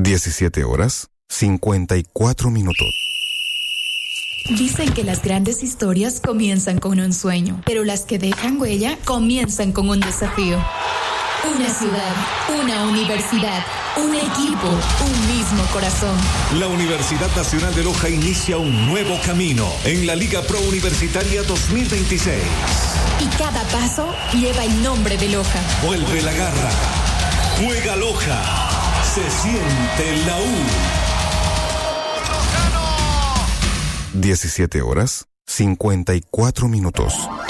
17 horas, 54 minutos. Dicen que las grandes historias comienzan con un sueño, pero las que dejan huella comienzan con un desafío. Una ciudad, una universidad, un equipo, un mismo corazón. La Universidad Nacional de Loja inicia un nuevo camino en la Liga Pro Universitaria 2026. Y cada paso lleva el nombre de Loja. Vuelve la garra. Juega Loja. Se siente la U. 17 horas, 54 minutos.